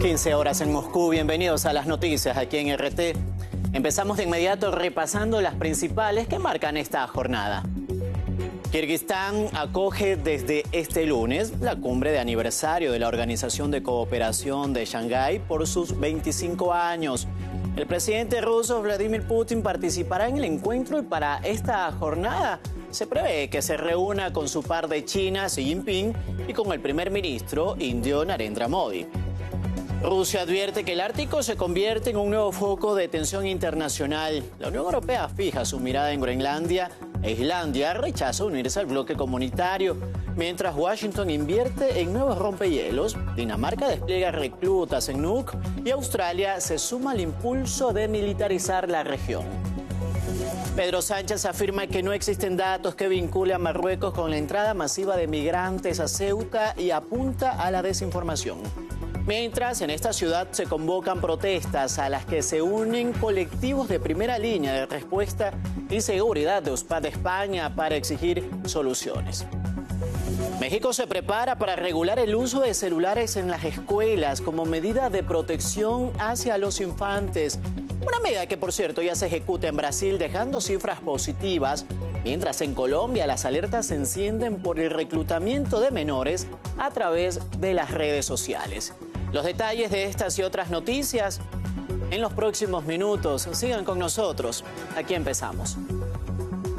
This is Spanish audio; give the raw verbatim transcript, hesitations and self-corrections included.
quince horas en Moscú. Bienvenidos a las noticias aquí en R T. Empezamos de inmediato repasando las principales que marcan esta jornada. Kirguistán acoge desde este lunes la cumbre de aniversario de la Organización de Cooperación de Shanghái por sus veinticinco años. El presidente ruso Vladimir Putin participará en el encuentro y para esta jornada se prevé que se reúna con su par de China, Xi Jinping, y con el primer ministro indio Narendra Modi. Rusia advierte que el Ártico se convierte en un nuevo foco de tensión internacional. La Unión Europea fija su mirada en Groenlandia e Islandia rechaza unirse al bloque comunitario. Mientras Washington invierte en nuevos rompehielos, Dinamarca despliega reclutas en Nuuk y Australia se suma al impulso de militarizar la región. Pedro Sánchez afirma que no existen datos que vinculen a Marruecos con la entrada masiva de migrantes a Ceuta y apunta a la desinformación. Mientras, en esta ciudad se convocan protestas a las que se unen colectivos de primera línea de respuesta y seguridad de USPAD de España para exigir soluciones. México se prepara para regular el uso de celulares en las escuelas como medida de protección hacia los infantes. Una medida que, por cierto, ya se ejecuta en Brasil, dejando cifras positivas, mientras en Colombia las alertas se encienden por el reclutamiento de menores a través de las redes sociales. Los detalles de estas y otras noticias en los próximos minutos. Sigan con nosotros. Aquí empezamos.